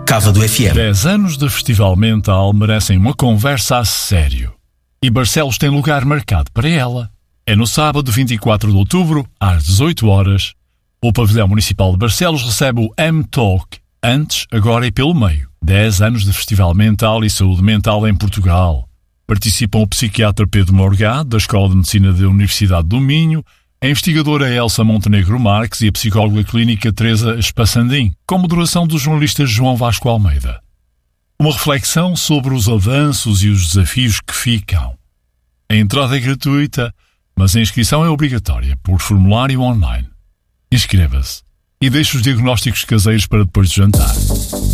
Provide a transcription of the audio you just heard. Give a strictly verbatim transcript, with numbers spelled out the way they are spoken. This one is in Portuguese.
Cava do F M. dez anos de Festival Mental merecem uma conversa a sério. E Barcelos tem lugar marcado para ela. É no sábado, vinte e quatro de outubro, às dezoito horas. O Pavilhão Municipal de Barcelos recebe o M-Talk. Antes, agora e pelo meio. dez anos de Festival Mental e Saúde Mental em Portugal. Participam o psiquiatra Pedro Morgado, da Escola de Medicina da Universidade do Minho, a investigadora Elsa Montenegro Marques e a psicóloga clínica Teresa Espassandim, com moderação do jornalista João Vasco Almeida. Uma reflexão sobre os avanços e os desafios que ficam. A entrada é gratuita, mas a inscrição é obrigatória por formulário online. Inscreva-se e deixe os diagnósticos caseiros para depois do jantar.